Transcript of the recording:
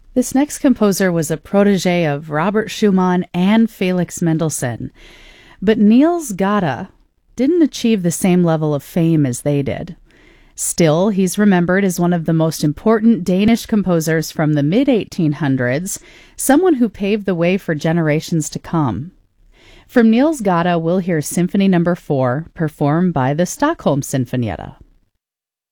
This next composer was a protege of Robert Schumann and Felix Mendelssohn, but Niels Gade didn't achieve the same level of fame as they did. Still, he's remembered as one of the most important Danish composers from the mid-1800s, someone who paved the way for generations to come. From Niels Gade, we'll hear Symphony No. 4, performed by the Stockholm Sinfonietta.